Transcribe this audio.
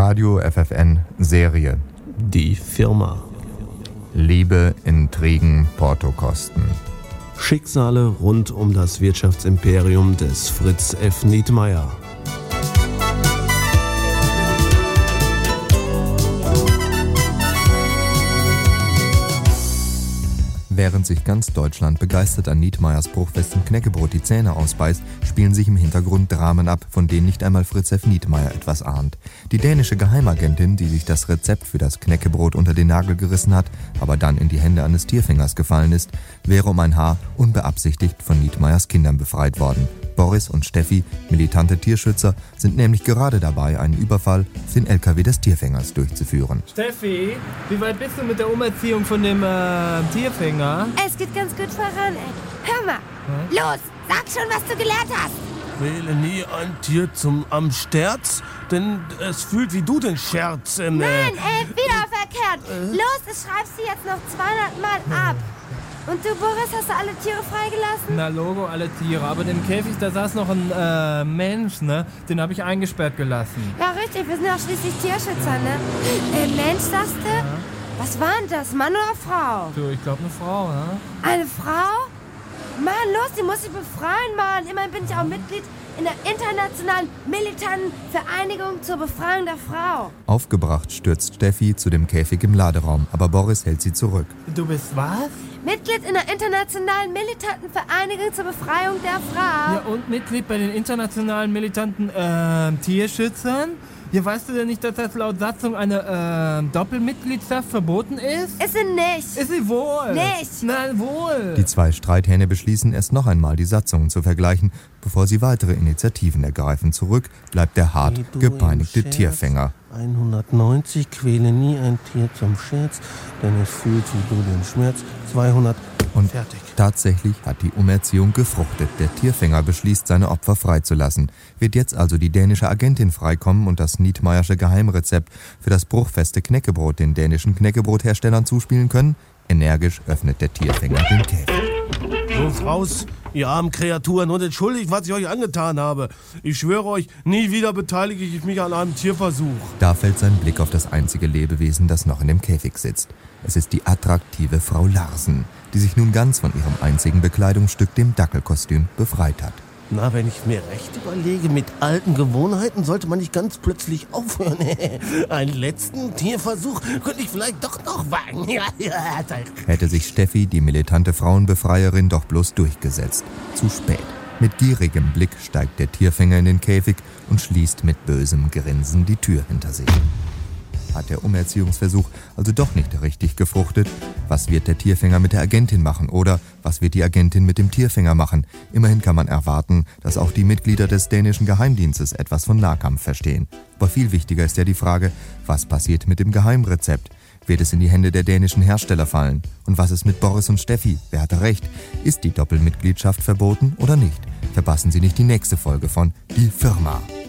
Radio FFN Serie. Die Firma. Liebe, Intrigen, Portokosten. Schicksale rund um das Wirtschaftsimperium des Fritz F. Nietmeyer. Während sich ganz Deutschland begeistert an Nietmeyers bruchfestem Knäckebrot die Zähne ausbeißt, spielen sich im Hintergrund Dramen ab, von denen nicht einmal Fritz F. Nietmeyer etwas ahnt. Die dänische Geheimagentin, die sich das Rezept für das Knäckebrot unter den Nagel gerissen hat, aber dann in die Hände eines Tierfängers gefallen ist, wäre um ein Haar unbeabsichtigt von Nietmeyers Kindern befreit worden. Boris und Steffi, militante Tierschützer, sind nämlich gerade dabei, einen Überfall auf den LKW des Tierfängers durchzuführen. Steffi, wie weit bist du mit der Umerziehung von dem Tierfänger? Es geht ganz gut voran, ey. Hör mal, los, sag schon, was du gelernt hast. Wähle nie ein Tier am Sterz, denn es fühlt wie du den Scherz im... Nein, wieder verkehrt. Los, ich schreib's dir jetzt noch 200 Mal ab. Und du, Boris, hast du alle Tiere freigelassen? Na Logo, alle Tiere. Aber im Käfig, da saß noch ein Mensch, ne? Den habe ich eingesperrt gelassen. Ja, richtig. Wir sind ja schließlich Tierschützer, ne? Mensch, sagst du? Ja. Was war denn das, Mann oder Frau? Du, ich glaube, eine Frau, ne? Eine Frau? Mann, los, die muss ich befreien, Mann. Immerhin bin ich auch Mitglied in der internationalen militanten Vereinigung zur Befreiung der Frau. Aufgebracht stürzt Steffi zu dem Käfig im Laderaum, aber Boris hält sie zurück. Du bist was? Mitglied in der internationalen militanten Vereinigung zur Befreiung der Frau. Ja, und Mitglied bei den internationalen militanten Tierschützern? Ja, weißt du denn nicht, dass das laut Satzung eine Doppelmitgliedschaft verboten ist? Ist sie nicht. Ist sie wohl? Nicht. Nein, wohl. Die zwei Streithähne beschließen, erst noch einmal die Satzungen zu vergleichen, bevor sie weitere Initiativen ergreifen. Zurück bleibt der hart gepeinigte Tierfänger. 190, quäle nie ein Tier zum Scherz, denn es fühlt wie du den Schmerz. 200, und fertig. Tatsächlich hat die Umerziehung gefruchtet. Der Tierfänger beschließt, seine Opfer freizulassen. Wird jetzt also die dänische Agentin freikommen und das Nietmeyersche Geheimrezept für das bruchfeste Knäckebrot den dänischen Knäckebrotherstellern zuspielen können? Energisch öffnet der Tierfänger den Käfig. Los raus, ihr armen Kreaturen, und entschuldigt, was ich euch angetan habe. Ich schwöre euch, nie wieder beteilige ich mich an einem Tierversuch. Da fällt sein Blick auf das einzige Lebewesen, das noch in dem Käfig sitzt. Es ist die attraktive Frau Larsen, die sich nun ganz von ihrem einzigen Bekleidungsstück, dem Dackelkostüm, befreit hat. Na, wenn ich mir recht überlege, mit alten Gewohnheiten sollte man nicht ganz plötzlich aufhören. Einen letzten Tierversuch könnte ich vielleicht doch noch wagen. Hätte sich Steffi, die militante Frauenbefreierin, doch bloß durchgesetzt. Zu spät. Mit gierigem Blick steigt der Tierfänger in den Käfig und schließt mit bösem Grinsen die Tür hinter sich. Hat der Umerziehungsversuch also doch nicht richtig gefruchtet? Was wird der Tierfänger mit der Agentin machen? Oder was wird die Agentin mit dem Tierfänger machen? Immerhin kann man erwarten, dass auch die Mitglieder des dänischen Geheimdienstes etwas von Nahkampf verstehen. Aber viel wichtiger ist ja die Frage, was passiert mit dem Geheimrezept? Wird es in die Hände der dänischen Hersteller fallen? Und was ist mit Boris und Steffi? Wer hatte recht? Ist die Doppelmitgliedschaft verboten oder nicht? Verpassen Sie nicht die nächste Folge von Die Firma.